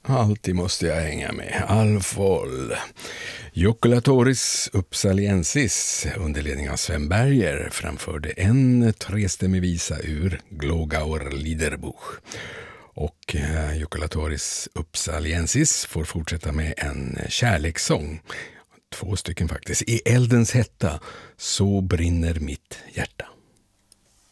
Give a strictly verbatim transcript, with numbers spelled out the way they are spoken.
Alltid måste jag hänga med. Alf Woll. Jokulatoris Uppsaliensis under ledning av Sven Berger framförde en trestämmig visa ur Glogauer Liederbuch. Och eh, Jokulatoris Uppsaliensis får fortsätta med en kärlekssång. Två stycken faktiskt. I eldens hetta så brinner mitt hjärta.